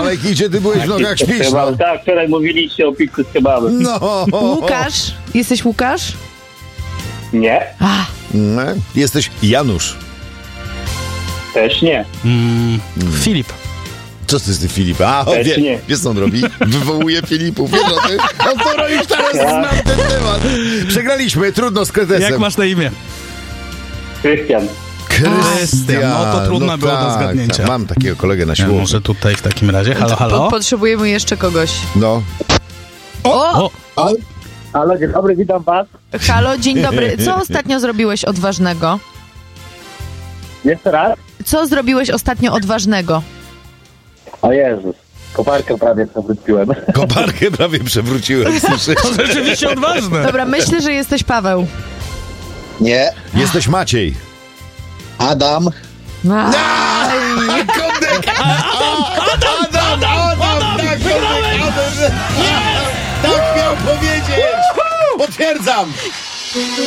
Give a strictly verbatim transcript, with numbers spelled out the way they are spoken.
Olek idzie, ty byłeś w nogach, śpisz. No. Tak, wczoraj mówiliście o pizzę z kebabem. No. Łukasz? Jesteś Łukasz? Nie, A, No. Jesteś Janusz. też nie. Mm, Filip. Co ty z tym Filip? A, o, Też wie, nie. wiesz co on robi? Wywołuje Filipów. Wiesz o tym? No to już teraz znam ten temat. Przegraliśmy, trudno z kretesem. Jak masz na imię? Krystian. Krystian. No to trudno było do zgadnięcia. Tak, mam takiego kolegę na Ja siłowni. może tutaj w takim razie. Halo, po, halo. potrzebujemy jeszcze kogoś. No. O! O, Halo, dzień dobry, witam was. Halo, dzień dobry. Co ostatnio zrobiłeś odważnego? Jeszcze raz? Co zrobiłeś ostatnio odważnego? O Jezus, koparkę prawie przewróciłem. Koparkę prawie przewróciłem, słyszysz? to rzeczywiście odważne. Dobra, myślę, że jesteś Paweł. Nie. Jesteś Maciej. Adam. Aj. Kodek! Adam! Adam! Adam! Tak, Kodek! Adam! Tak miał powiedzieć! Potwierdzam!